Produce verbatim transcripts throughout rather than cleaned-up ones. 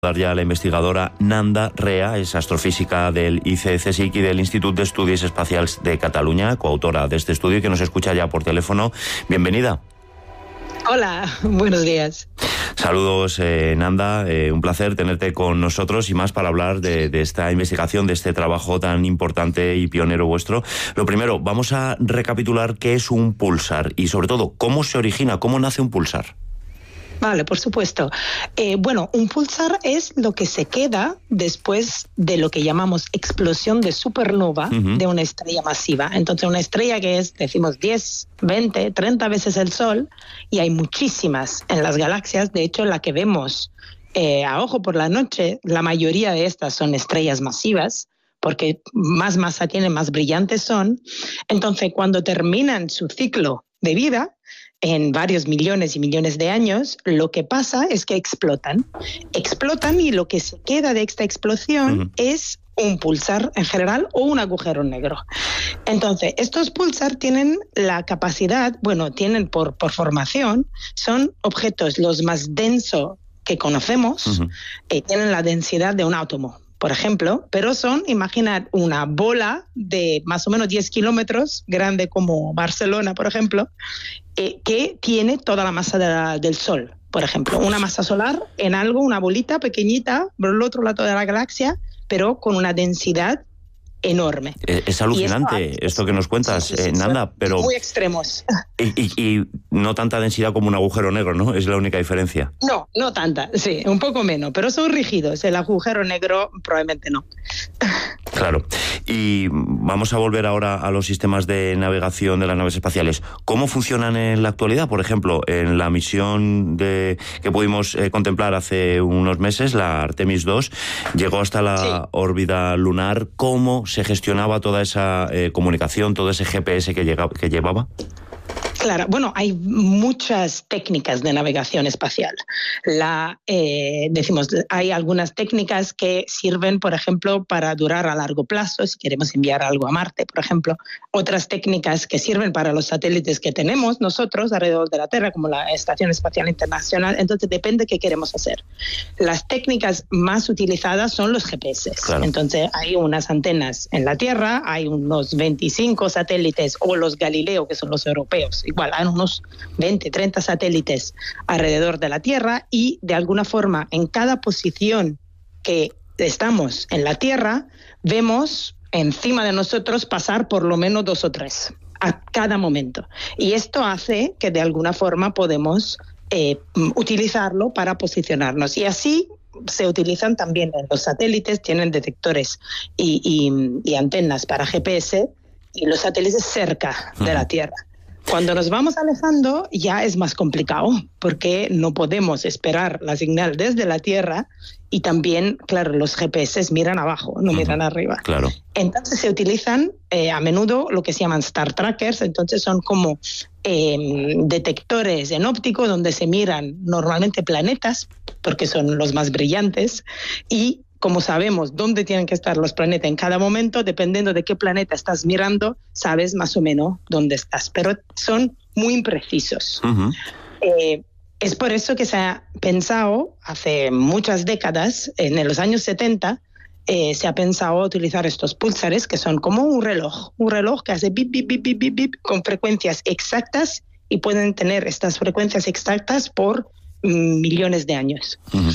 Ya la investigadora Nanda Rea, es astrofísica del I C C S I C y del Institut d'Estudis Espacials de Cataluña, coautora de este estudio, que nos escucha ya por teléfono. Bienvenida. Hola, buenos días. Saludos, eh, Nanda. Eh, un placer tenerte con nosotros y más para hablar de, de esta investigación, de este trabajo tan importante y pionero vuestro. Lo primero, vamos a recapitular qué es un púlsar y, sobre todo, cómo se origina, cómo nace un púlsar. Vale, por supuesto. Eh, bueno, un púlsar es lo que se queda después de lo que llamamos explosión de supernova uh-huh. de una estrella masiva. Entonces, una estrella que es, decimos, diez, veinte, treinta veces el Sol, y hay muchísimas en las galaxias. De hecho, la que vemos eh, a ojo por la noche, la mayoría de estas son estrellas masivas, porque más masa tienen, más brillantes son. Entonces, cuando terminan su ciclo de vida, en varios millones y millones de años, lo que pasa es que explotan. Explotan y lo que se queda de esta explosión uh-huh. es un púlsar en general o un agujero negro. Entonces, estos púlsar tienen la capacidad, bueno, tienen por, por formación, son objetos los más densos que conocemos, uh-huh. eh, tienen la densidad de un átomo, por ejemplo, pero son, imaginad, una bola de más o menos diez kilómetros, grande como Barcelona, por ejemplo, eh, que tiene toda la masa de la, del Sol, por ejemplo. Una masa solar en algo, una bolita pequeñita, por el otro lado de la galaxia, pero con una densidad enorme. Es, es alucinante esto, esto que nos cuentas, sí, sí, sí, eh, Nanda, pero... Muy extremos. Y, y, y no tanta densidad como un agujero negro, ¿no? Es la única diferencia. No, no tanta, sí, un poco menos, pero son rígidos. El agujero negro probablemente no. Claro. Y vamos a volver ahora a los sistemas de navegación de las naves espaciales. ¿Cómo funcionan en la actualidad? Por ejemplo, en la misión de, que pudimos eh, contemplar hace unos meses, la Artemis dos, llegó hasta la sí. órbita lunar. ¿Cómo se gestionaba toda esa eh, comunicación, todo ese G P S que, llegaba, que llevaba? Claro, bueno, hay muchas técnicas de navegación espacial. La, eh, decimos, hay algunas técnicas que sirven, por ejemplo, para durar a largo plazo, si queremos enviar algo a Marte, por ejemplo. Otras técnicas que sirven para los satélites que tenemos nosotros alrededor de la Tierra, como la Estación Espacial Internacional. Entonces, depende de qué queremos hacer. Las técnicas más utilizadas son los G P S. Claro. Entonces, hay unas antenas en la Tierra, hay unos veinticinco satélites, o los Galileo, que son los europeos. Igual, hay unos veinte, treinta satélites alrededor de la Tierra y, de alguna forma, en cada posición que estamos en la Tierra, vemos encima de nosotros pasar por lo menos dos o tres a cada momento. Y esto hace que, de alguna forma, podemos eh, utilizarlo para posicionarnos. Y así se utilizan también en los satélites, tienen detectores y, y, y antenas para G P S, y los satélites cerca de la Tierra. Cuando nos vamos alejando ya es más complicado, porque no podemos esperar la señal desde la Tierra, y también, claro, los G P S miran abajo, no uh-huh. miran arriba. Claro. Entonces se utilizan eh, a menudo lo que se llaman Star Trackers. Entonces son como eh, detectores en óptico donde se miran normalmente planetas, porque son los más brillantes, y como sabemos dónde tienen que estar los planetas en cada momento, dependiendo de qué planeta estás mirando, sabes más o menos dónde estás. Pero son muy imprecisos. Uh-huh. Eh, es por eso que se ha pensado, hace muchas décadas, en los años setenta, eh, se ha pensado utilizar estos púlsares, que son como un reloj, un reloj que hace bip, bip, bip, bip, bip, bip, con frecuencias exactas, y pueden tener estas frecuencias exactas por mm, millones de años. Uh-huh.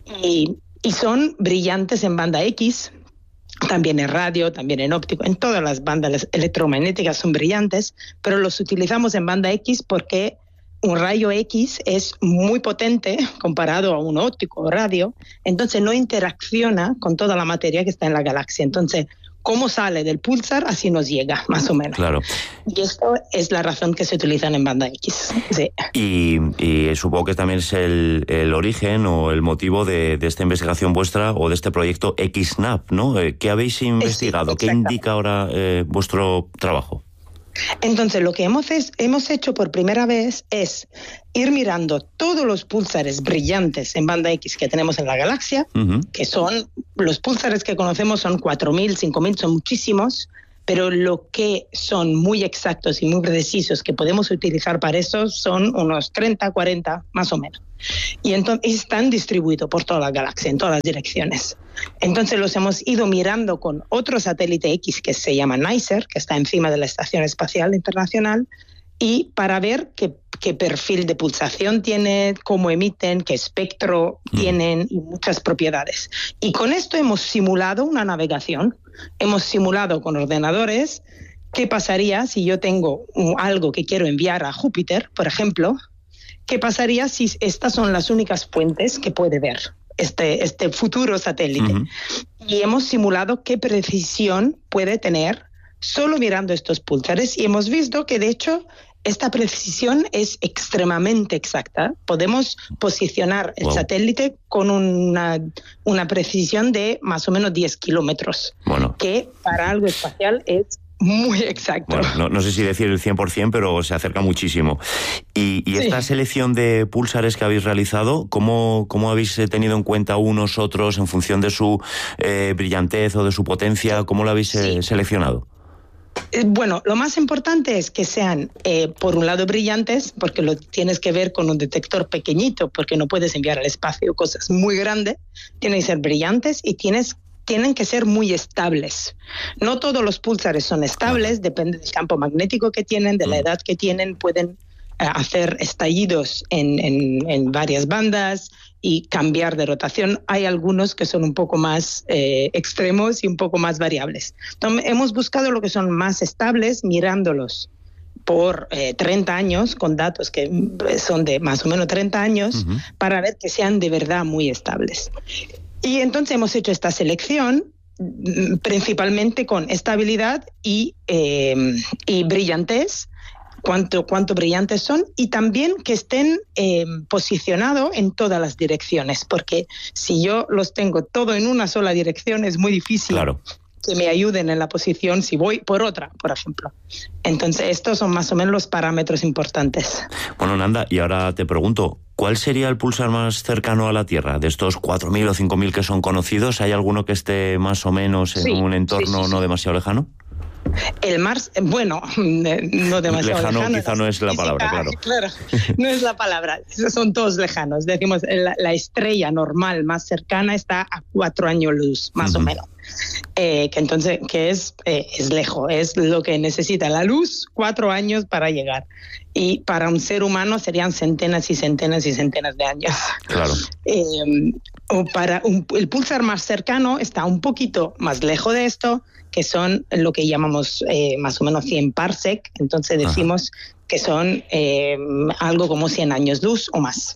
Y Y son brillantes en banda X, también en radio, también en óptico, en todas las bandas electromagnéticas son brillantes, pero los utilizamos en banda X porque un rayo X es muy potente comparado a un óptico o radio, entonces no interacciona con toda la materia que está en la galaxia. Entonces, cómo sale del púlsar, así nos llega, más o menos. Claro. Y esto es la razón que se utilizan en banda X. Sí. Y, y supongo que también es el, el origen o el motivo de, de esta investigación vuestra o de este proyecto X NAP, ¿no? ¿Qué habéis investigado? Sí, ¿qué indica ahora eh, vuestro trabajo? Entonces, lo que hemos, es, hemos hecho por primera vez es ir mirando todos los púlsares brillantes en banda X que tenemos en la galaxia, uh-huh. que son, los púlsares que conocemos son cuatro mil, cinco mil, son muchísimos, pero lo que son muy exactos y muy precisos que podemos utilizar para eso son unos treinta, cuarenta, más o menos. Y entonces están distribuidos por toda la galaxia, en todas las direcciones. Entonces los hemos ido mirando con otro satélite X que se llama NICER, que está encima de la Estación Espacial Internacional, y para ver qué, qué perfil de pulsación tiene, cómo emiten, qué espectro mm. tienen y muchas propiedades. Y con esto hemos simulado una navegación. Hemos simulado con ordenadores qué pasaría si yo tengo algo que quiero enviar a Júpiter, por ejemplo. ¿Qué pasaría si estas son las únicas fuentes que puede ver este, este futuro satélite? Uh-huh. Y hemos simulado qué precisión puede tener solo mirando estos púlsares y hemos visto que, de hecho, esta precisión es extremadamente exacta. Podemos posicionar el wow. satélite con una, una precisión de más o menos diez kilómetros, bueno. que para algo espacial es muy exacto. Bueno, no, no sé si decir el cien por ciento, pero se acerca muchísimo. Y, y esta sí. selección de púlsares que habéis realizado, ¿cómo, cómo habéis tenido en cuenta unos, otros, en función de su eh, brillantez o de su potencia? ¿Cómo lo habéis sí. eh, seleccionado? Bueno, lo más importante es que sean, eh, por un lado, brillantes, porque lo tienes que ver con un detector pequeñito, porque no puedes enviar al espacio cosas muy grandes. Tienen que ser brillantes y tienes tienen que ser muy estables. No todos los púlsares son estables, depende del campo magnético que tienen, de la edad que tienen, pueden uh, hacer estallidos en, en, en varias bandas y cambiar de rotación. Hay algunos que son un poco más eh, extremos y un poco más variables. Entonces, hemos buscado lo que son más estables, mirándolos por eh, treinta años, con datos que son de más o menos treinta años, uh-huh. para ver que sean de verdad muy estables. Y entonces hemos hecho esta selección principalmente con estabilidad y, eh, y brillantez, cuánto, cuánto brillantes son, y también que estén eh, posicionados en todas las direcciones, porque si yo los tengo todo en una sola dirección es muy difícil claro. que me ayuden en la posición si voy por otra, por ejemplo. Entonces estos son más o menos los parámetros importantes. Bueno, Nanda, y ahora te pregunto, ¿cuál sería el pulsar más cercano a la Tierra? De estos cuatro mil o cinco mil que son conocidos, ¿hay alguno que esté más o menos en sí, un entorno sí, sí, sí. no demasiado lejano? El Mars, bueno, no demasiado lejano. Lejano quizá no es la palabra, claro. Claro, no es la palabra, son todos lejanos. Decimos, la, la estrella normal más cercana está a cuatro años luz, más uh-huh. o menos. Eh, que entonces, que es, eh, es lejos, es lo que necesita la luz, cuatro años para llegar. Y para un ser humano serían centenas y centenas y centenas de años. Claro. Eh, o para un, el pulsar más cercano está un poquito más lejos de esto, que son lo que llamamos eh, más o menos cien parsec, entonces decimos Ajá. que son eh, algo como cien años luz o más.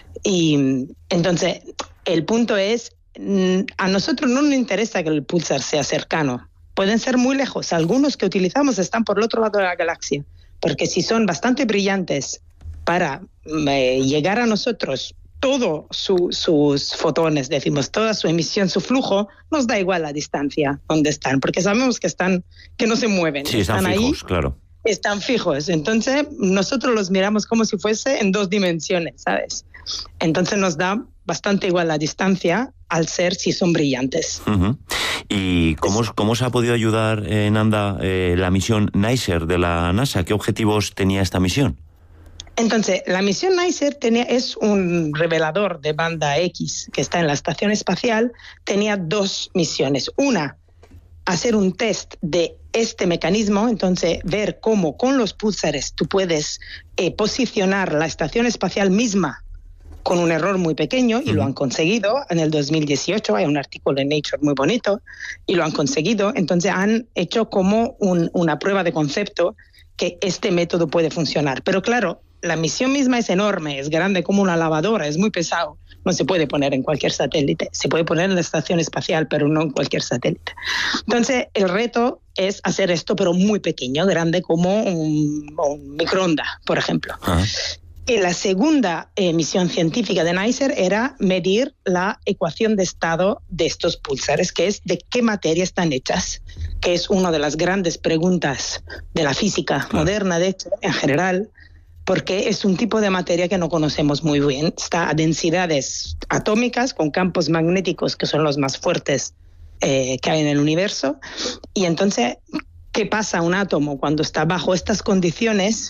Y entonces el punto es, a nosotros no nos interesa que el pulsar sea cercano, pueden ser muy lejos, algunos que utilizamos están por el otro lado de la galaxia, porque si son bastante brillantes para eh, llegar a nosotros, todos su, sus fotones, decimos, toda su emisión, su flujo, nos da igual la distancia donde están, porque sabemos que están, que no se mueven. Sí, están, están fijos, ahí, claro. Están fijos. Entonces, nosotros los miramos como si fuese en dos dimensiones, ¿sabes? Entonces nos da bastante igual la distancia al ser si son brillantes. Uh-huh. ¿Y cómo, cómo se ha podido ayudar, eh, Nanda, eh, la misión NICER de la NASA? ¿Qué objetivos tenía esta misión? Entonces, la misión NICER tenía, es un revelador de banda X que está en la Estación Espacial. Tenía dos misiones. Una, hacer un test de este mecanismo, entonces ver cómo con los púlsares tú puedes eh, posicionar la Estación Espacial misma con un error muy pequeño, y uh-huh. lo han conseguido en el dos mil dieciocho. Hay un artículo en Nature muy bonito, y lo han conseguido. Entonces han hecho como un, una prueba de concepto que este método puede funcionar. Pero claro, la misión misma es enorme, es grande como una lavadora, es muy pesado. No se puede poner en cualquier satélite. Se puede poner en la Estación Espacial, pero no en cualquier satélite. Entonces, el reto es hacer esto, pero muy pequeño, grande como un, un microondas, por ejemplo. Uh-huh. Y la segunda eh, misión científica de NICER era medir la ecuación de estado de estos púlsares, que es de qué materia están hechas, que es una de las grandes preguntas de la física uh-huh. moderna, de hecho, en general, porque es un tipo de materia que no conocemos muy bien. Está a densidades atómicas con campos magnéticos que son los más fuertes eh, que hay en el universo. Y entonces, ¿qué pasa a un átomo cuando está bajo estas condiciones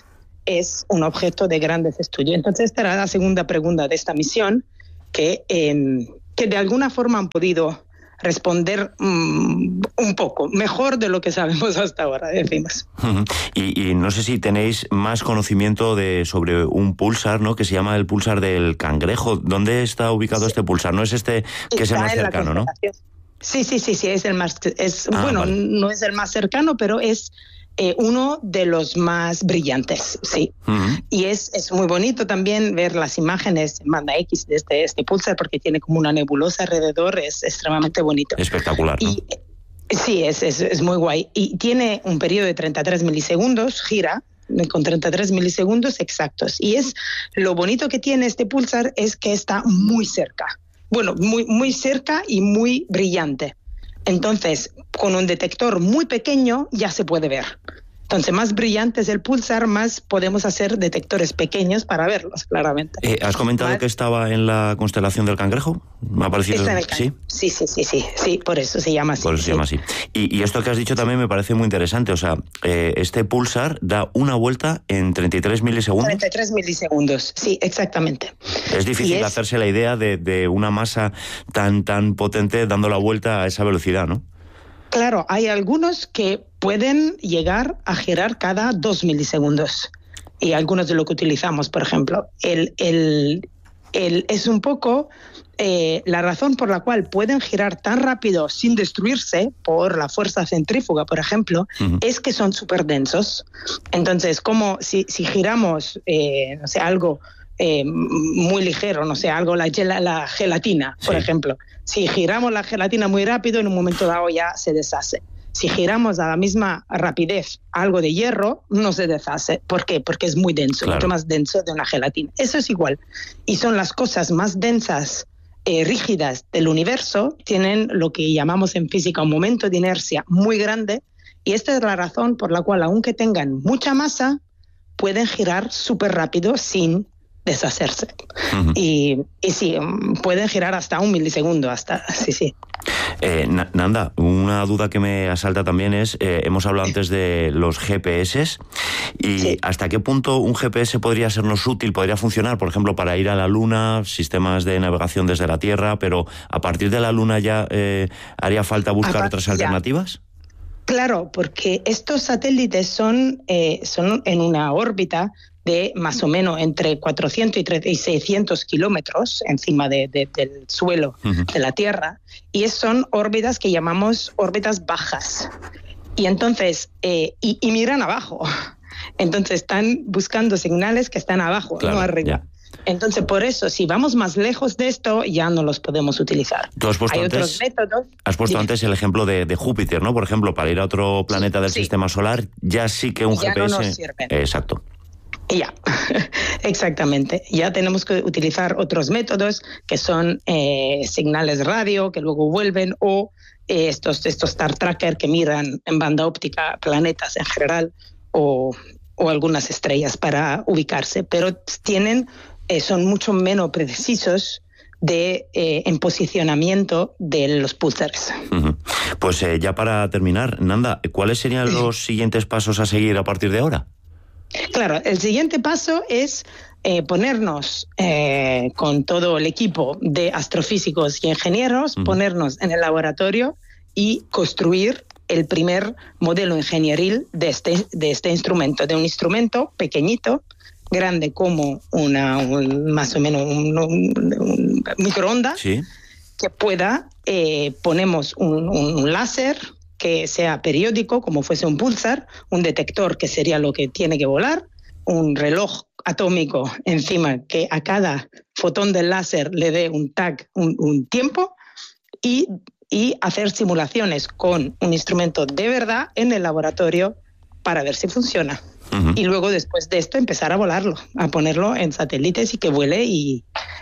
es un objeto de grandes estudios. Entonces, esta era la segunda pregunta de esta misión, que, eh, que de alguna forma han podido responder um, un poco, mejor de lo que sabemos hasta ahora, decimos. Uh-huh. Y, y no sé si tenéis más conocimiento de sobre un pulsar, ¿no?, que se llama el pulsar del Cangrejo. ¿Dónde está ubicado sí. este pulsar? No es este que está es el más cercano, ¿no? Sí, sí, sí, sí, es el más, es, ah, bueno, vale. no es el más cercano, pero es eh, uno de los más brillantes, sí. Uh-huh. Y es, es muy bonito también ver las imágenes en banda X de este, este pulsar, porque tiene como una nebulosa alrededor, es extremadamente bonito. Espectacular, ¿no? Y, sí, es, es, es muy guay. Y tiene un periodo de treinta y tres milisegundos, gira con treinta y tres milisegundos exactos. Y es lo bonito que tiene este pulsar es que está muy cerca. Bueno, muy, muy cerca y muy brillante. Entonces, con un detector muy pequeño ya se puede ver. Entonces, más brillante es el pulsar, más podemos hacer detectores pequeños para verlos, claramente. Eh, ¿Has comentado más... que estaba en la constelación del Cangrejo? ¿Me ha parecido? Está en el ¿Sí? sí, sí, sí, sí, sí, por eso se llama así. Por eso sí. se llama así. Y, y esto que has dicho también me parece muy interesante. O sea, eh, este pulsar da una vuelta en treinta y tres milisegundos. treinta y tres milisegundos, sí, exactamente. Es difícil es... hacerse la idea de, de una masa tan, tan potente dando la vuelta a esa velocidad, ¿no? Claro, hay algunos que pueden llegar a girar cada dos milisegundos. Y algunos de lo que utilizamos, por ejemplo. El, el, el, es un poco eh, la razón por la cual pueden girar tan rápido sin destruirse por la fuerza centrífuga, por ejemplo, uh-huh. es que son súper densos. Entonces, como si, si giramos, eh, no sé, algo eh, muy ligero, no sé, algo, la, la gelatina, por sí. ejemplo. Si giramos la gelatina muy rápido, en un momento dado ya se deshace. Si giramos a la misma rapidez algo de hierro, no se deshace. ¿Por qué? Porque es muy denso, claro. mucho más denso de una gelatina. Eso es igual. Y son las cosas más densas, eh, rígidas del universo, tienen lo que llamamos en física un momento de inercia muy grande, y esta es la razón por la cual, aunque tengan mucha masa, pueden girar súper rápido sin deshacerse. Uh-huh. y, y sí, pueden girar hasta un milisegundo, hasta, sí, sí. Eh, Nanda, una duda que me asalta también es, eh, hemos hablado antes de los G P S, y sí. ¿hasta qué punto un G P S podría sernos útil, podría funcionar, por ejemplo, para ir a la Luna, sistemas de navegación desde la Tierra, pero a partir de la Luna ya eh, haría falta buscar Apart- otras alternativas? Ya. Claro, porque estos satélites son, eh, son en una órbita de más o menos entre cuatrocientos y seiscientos kilómetros encima de, de, del suelo uh-huh. de la Tierra, y son órbitas que llamamos órbitas bajas. Y entonces, eh, y, y miran abajo. Entonces están buscando señales que están abajo, claro, no arriba. Ya. Entonces, por eso, si vamos más lejos de esto, ya no los podemos utilizar. Tú has puesto Hay antes, otros métodos. Has puesto Dime. antes el ejemplo de, de Júpiter, ¿no? Por ejemplo, para ir a otro planeta del sí. sistema solar, ya sí que un ya G P S... no nos sirve. Exacto. Ya, exactamente. Ya tenemos que utilizar otros métodos que son eh, señales radio que luego vuelven, o eh, estos, estos Star Tracker que miran en banda óptica planetas en general, o, o algunas estrellas para ubicarse, pero tienen... Eh, son mucho menos precisos de, eh, en posicionamiento de los pulsares. Uh-huh. Pues eh, ya para terminar, Nanda, ¿cuáles serían los siguientes pasos a seguir a partir de ahora? Claro, el siguiente paso es eh, ponernos eh, con todo el equipo de astrofísicos y ingenieros, uh-huh. ponernos en el laboratorio y construir el primer modelo ingenieril de este, de este instrumento, de un instrumento pequeñito, grande como una un, más o menos un, un, un microondas, ¿sí? que pueda, eh, ponemos un, un, un láser que sea periódico, como fuese un pulsar, un detector que sería lo que tiene que volar, un reloj atómico encima que a cada fotón del láser le dé un tag, un, un tiempo, y, y hacer simulaciones con un instrumento de verdad en el laboratorio para ver si funciona. Uh-huh. Y luego, después de esto, empezar a volarlo, a ponerlo en satélites y que vuele y,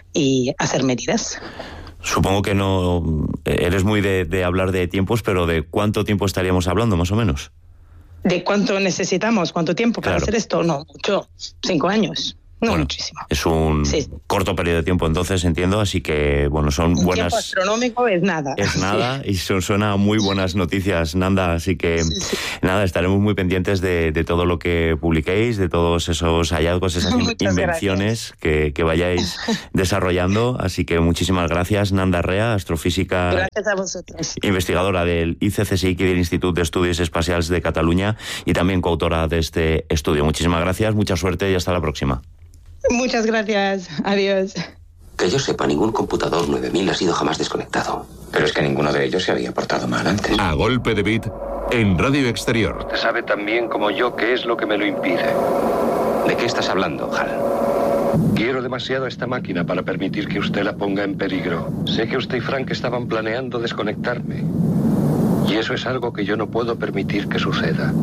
y hacer medidas. Supongo que no eres muy de, de hablar de tiempos, pero ¿de cuánto tiempo estaríamos hablando, más o menos? ¿De cuánto necesitamos? ¿Cuánto tiempo para claro. hacer esto? No, mucho. Cinco años. No, bueno, muchísimo. Es un sí. corto periodo de tiempo, entonces entiendo, así que bueno, son un buenas. Tiempo astronómico es nada. Es nada sí. Y son, suena muy buenas noticias, Nanda, así que sí, sí. nada, estaremos muy pendientes de, de todo lo que publiquéis, de todos esos hallazgos, esas Muchas invenciones que, que vayáis desarrollando, así que muchísimas gracias, Nanda Rea, astrofísica. Gracias a vosotros. Investigadora del I C C S I C y del Instituto de Estudios Espaciales de Cataluña y también coautora de este estudio. Muchísimas gracias, mucha suerte y hasta la próxima. Muchas gracias, adiós. Que yo sepa, ningún computador nueve mil ha sido jamás desconectado. Pero es que ninguno de ellos se había portado mal antes. A golpe de beat, en Radio Exterior. Usted sabe tan bien como yo qué es lo que me lo impide. ¿De qué estás hablando, Hal? Quiero demasiado esta máquina para permitir que usted la ponga en peligro. Sé que usted y Frank estaban planeando desconectarme. Y eso es algo que yo no puedo permitir que suceda.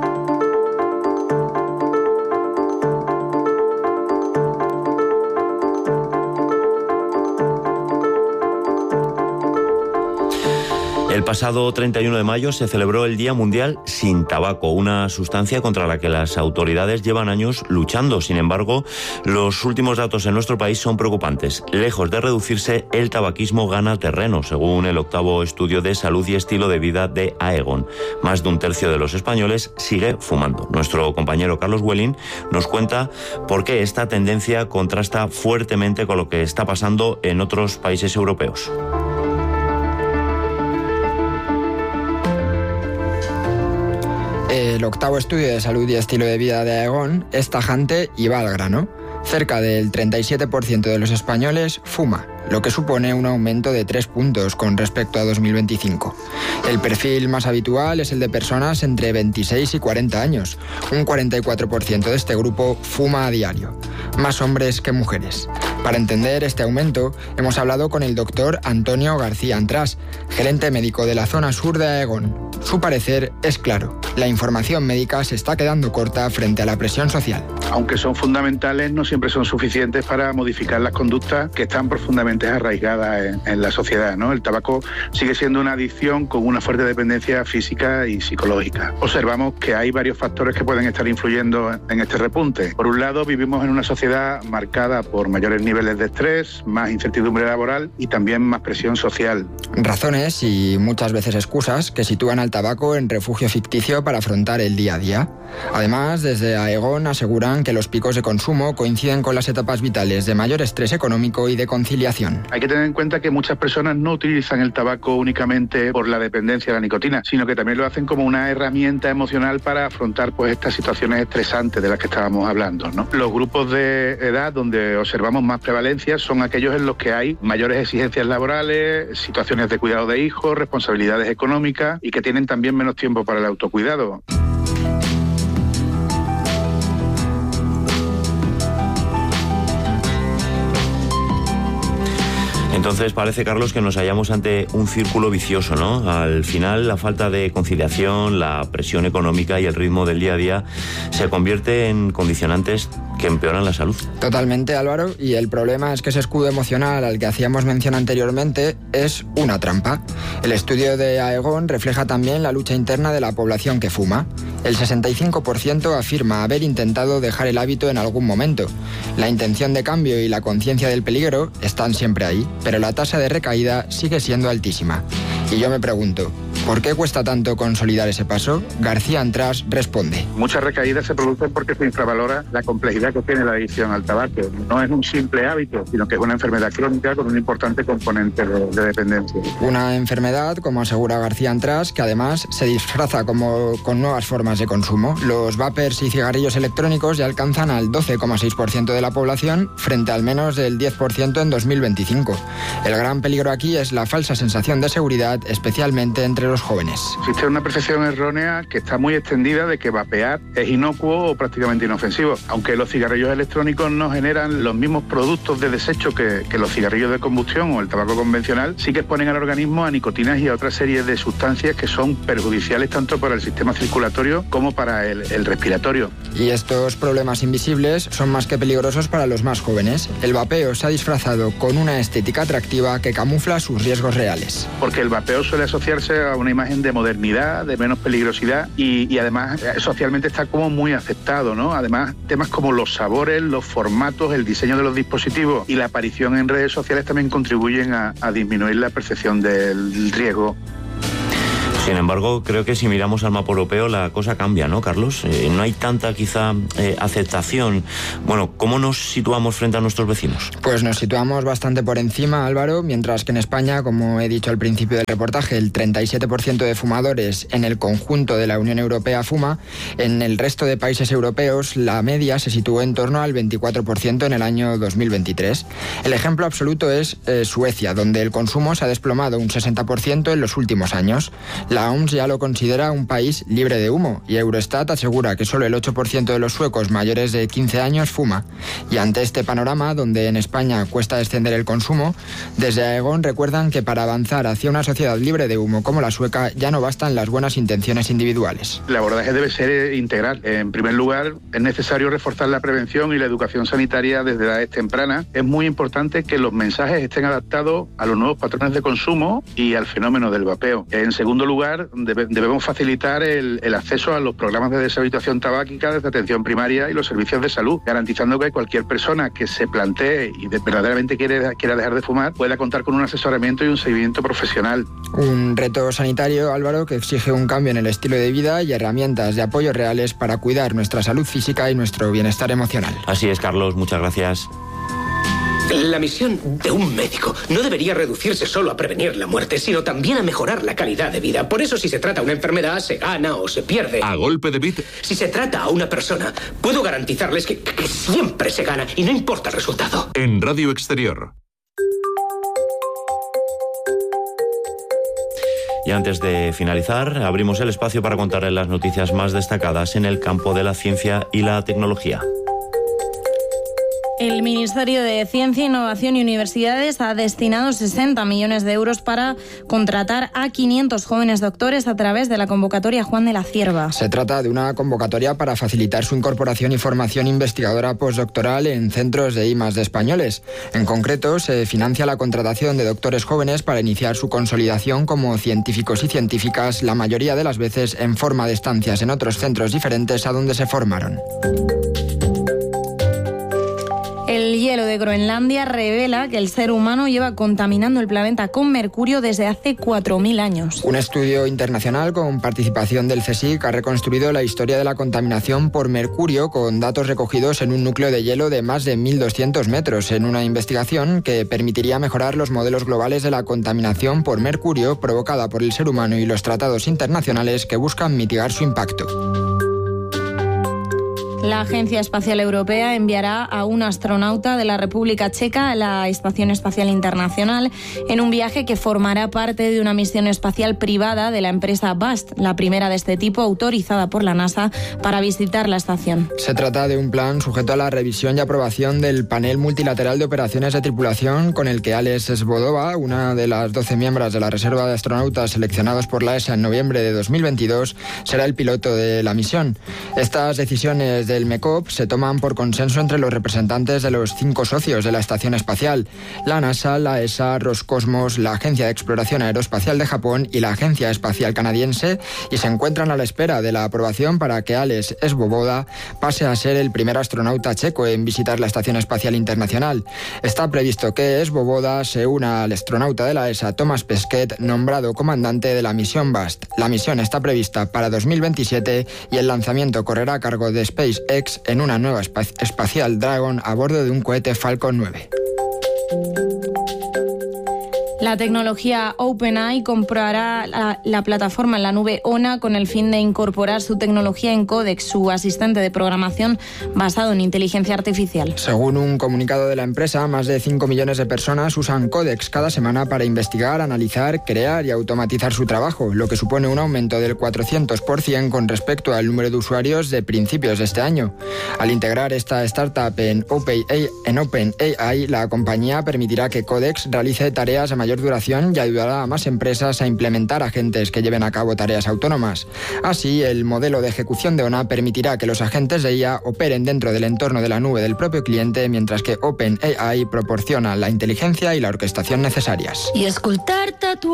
El pasado treinta y uno de mayo se celebró el Día Mundial sin Tabaco, una sustancia contra la que las autoridades llevan años luchando. Sin embargo, los últimos datos en nuestro país son preocupantes. Lejos de reducirse, el tabaquismo gana terreno, según el octavo estudio de salud y estilo de vida de Aegon. Más de un tercio de los españoles sigue fumando. Nuestro compañero Carlos Welling nos cuenta por qué esta tendencia contrasta fuertemente con lo que está pasando en otros países europeos. El octavo estudio de salud y estilo de vida de Aegon es tajante y va al grano. Cerca del treinta y siete por ciento de los españoles fuma, lo que supone un aumento de tres puntos con respecto a dos mil veinticinco. El perfil más habitual es el de personas entre veintiséis y cuarenta años. Un cuarenta y cuatro por ciento de este grupo fuma a diario, más hombres que mujeres. Para entender este aumento, hemos hablado con el doctor Antonio García Antras, gerente médico de la zona sur de Aegon. Su parecer es claro: la información médica se está quedando corta frente a la presión social. Aunque son fundamentales, no siempre son suficientes para modificar las conductas que están profundamente arraigadas en, en la sociedad, ¿no? El tabaco sigue siendo una adicción con una fuerte dependencia física y psicológica. Observamos que hay varios factores que pueden estar influyendo en este repunte. Por un lado, vivimos en una sociedad marcada por mayores niveles de estrés, más incertidumbre laboral y también más presión social. Razones y muchas veces excusas que sitúan al tabaco en refugio ficticio para afrontar el día a día. Además, desde Aegon aseguran que los picos de consumo coinciden con las etapas vitales de mayor estrés económico y de conciliación. Hay que tener en cuenta que muchas personas no utilizan el tabaco únicamente por la dependencia a la nicotina, sino que también lo hacen como una herramienta emocional para afrontar pues estas situaciones estresantes de las que estábamos hablando, ¿no? Los grupos de edad donde observamos más prevalencia son aquellos en los que hay mayores exigencias laborales, situaciones de cuidado de hijos, responsabilidades económicas y que tienen también menos tiempo para el autocuidado. Entonces parece, Carlos, que nos hallamos ante un círculo vicioso, ¿no? Al final, la falta de conciliación, la presión económica y el ritmo del día a día se convierte en condicionantes que empeoran la salud. Totalmente, Álvaro, y el problema es que ese escudo emocional al que hacíamos mención anteriormente es una trampa. El estudio de Aegon refleja también la lucha interna de la población que fuma. El sesenta y cinco por ciento afirma haber intentado dejar el hábito en algún momento. La intención de cambio y la conciencia del peligro están siempre ahí, pero la tasa de recaída sigue siendo altísima. Y yo me pregunto, ¿por qué cuesta tanto consolidar ese paso? García Antras responde. Muchas recaídas se producen porque se infravalora la complejidad que tiene la adicción al tabaco. No es un simple hábito, sino que es una enfermedad crónica con un importante componente de, de dependencia. Una enfermedad, como asegura García Antras, que además se disfraza como con nuevas formas de consumo. Los vapers y cigarrillos electrónicos ya alcanzan al doce coma seis por ciento de la población frente al menos del diez por ciento en dos mil veinticinco. El gran peligro aquí es la falsa sensación de seguridad, especialmente entre los jóvenes. Existe una percepción errónea que está muy extendida de que vapear es inocuo o prácticamente inofensivo, aunque los cigarrillos electrónicos no generan los mismos productos de desecho que, que los cigarrillos de combustión o el tabaco convencional, sí que exponen al organismo a nicotinas y a otra serie de sustancias que son perjudiciales tanto para el sistema circulatorio como para el, el respiratorio. Y estos problemas invisibles son más que peligrosos para los más jóvenes. El vapeo se ha disfrazado con una estética atractiva que camufla sus riesgos reales. Porque el vapeo suele asociarse a una imagen de modernidad, de menos peligrosidad y, y además socialmente está como muy aceptado, ¿no? Además, temas como los sabores, los formatos, el diseño de los dispositivos y la aparición en redes sociales también contribuyen a, a disminuir la percepción del riesgo. Sin embargo, creo que si miramos al mapa europeo la cosa cambia, ¿no, Carlos? Eh, no hay tanta, quizá, eh, aceptación. Bueno, ¿cómo nos situamos frente a nuestros vecinos? Pues nos situamos bastante por encima, Álvaro, mientras que en España, como he dicho al principio del reportaje, el treinta y siete por ciento de fumadores en el conjunto de la Unión Europea fuma. En el resto de países europeos, la media se situó en torno al veinticuatro por ciento en el año dos mil veintitrés. El ejemplo absoluto es eh, Suecia, donde el consumo se ha desplomado un sesenta por ciento en los últimos años. La O M S ya lo considera un país libre de humo y Eurostat asegura que solo el ocho por ciento de los suecos mayores de quince años fuma. Y ante este panorama, donde en España cuesta descender el consumo, desde Aegon recuerdan que para avanzar hacia una sociedad libre de humo como la sueca ya no bastan las buenas intenciones individuales. El abordaje debe ser integral. En primer lugar, es necesario reforzar la prevención y la educación sanitaria desde edades tempranas. Es muy importante que los mensajes estén adaptados a los nuevos patrones de consumo y al fenómeno del vapeo. En segundo lugar, debe, debemos facilitar el, el acceso a los programas de deshabituación tabáquica desde atención primaria y los servicios de salud, garantizando que cualquier persona que se plantee y de, verdaderamente quiere, quiera dejar de fumar pueda contar con un asesoramiento y un seguimiento profesional. Un reto sanitario, Álvaro, que exige un cambio en el estilo de vida y herramientas de apoyo reales para cuidar nuestra salud física y nuestro bienestar emocional. Así es, Carlos, muchas gracias. La misión de un médico no debería reducirse solo a prevenir la muerte, sino también a mejorar la calidad de vida. Por eso, si se trata a una enfermedad, se gana o se pierde. A golpe de bit. Si se trata a una persona, puedo garantizarles que, que siempre se gana y no importa el resultado. En Radio Exterior. Y antes de finalizar, abrimos el espacio para contarles las noticias más destacadas en el campo de la ciencia y la tecnología. El Ministerio de Ciencia, Innovación y Universidades ha destinado sesenta millones de euros para contratar a quinientos jóvenes doctores a través de la convocatoria Juan de la Cierva. Se trata de una convocatoria para facilitar su incorporación y formación investigadora postdoctoral en centros de I más D españoles. En concreto, se financia la contratación de doctores jóvenes para iniciar su consolidación como científicos y científicas, la mayoría de las veces en forma de estancias en otros centros diferentes a donde se formaron. El hielo de Groenlandia revela que el ser humano lleva contaminando el planeta con mercurio desde hace cuatro mil años. Un estudio internacional con participación del CSIC ha reconstruido la historia de la contaminación por mercurio con datos recogidos en un núcleo de hielo de más de mil doscientos metros, en una investigación que permitiría mejorar los modelos globales de la contaminación por mercurio provocada por el ser humano y los tratados internacionales que buscan mitigar su impacto. La Agencia Espacial Europea enviará a un astronauta de la República Checa a la Estación Espacial Internacional en un viaje que formará parte de una misión espacial privada de la empresa Vast, la primera de este tipo autorizada por la NASA para visitar la estación. Se trata de un plan sujeto a la revisión y aprobación del panel multilateral de operaciones de tripulación con el que Ales Svodova, una de las doce miembros de la reserva de astronautas seleccionados por la E S A en noviembre de dos mil veintidós, será el piloto de la misión. Estas decisiones del MECOP se toman por consenso entre los representantes de los cinco socios de la Estación Espacial, la NASA, la E S A, Roscosmos, la Agencia de Exploración Aeroespacial de Japón y la Agencia Espacial Canadiense, y se encuentran a la espera de la aprobación para que Ales Svoboda pase a ser el primer astronauta checo en visitar la Estación Espacial Internacional. Está previsto que Svoboda se una al astronauta de la E S A, Thomas Pesquet, nombrado comandante de la misión Vast. La misión está prevista para dos mil veintisiete y el lanzamiento correrá a cargo de SpaceX en una nueva espacial Dragon a bordo de un cohete Falcon nueve. La tecnología OpenAI comprará la, la plataforma en la nube ONA con el fin de incorporar su tecnología en Codex, su asistente de programación basado en inteligencia artificial. Según un comunicado de la empresa, más de cinco millones de personas usan Codex cada semana para investigar, analizar, crear y automatizar su trabajo, lo que supone un aumento del cuatrocientos por ciento con respecto al número de usuarios de principios de este año. Al integrar esta startup en OpenAI, en OpenAI, la compañía permitirá que Codex realice tareas de mayor duración y ayudará a más empresas a implementar agentes que lleven a cabo tareas autónomas. Así, el modelo de ejecución de ONA permitirá que los agentes de I A operen dentro del entorno de la nube del propio cliente, mientras que OpenAI proporciona la inteligencia y la orquestación necesarias. Y escoltar-te tu